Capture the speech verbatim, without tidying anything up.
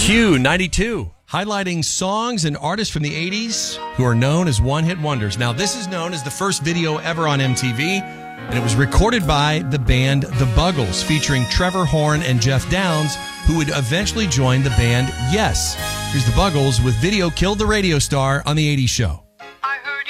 Q ninety-two, highlighting songs and artists from the eighties who are known as one-hit wonders. Now, this is known as the first video ever on M T V, and it was recorded by the band The Buggles, featuring Trevor Horn and Jeff Downs, who would eventually join the band Yes. Here's The Buggles with Video Killed the Radio Star on The eighties Show.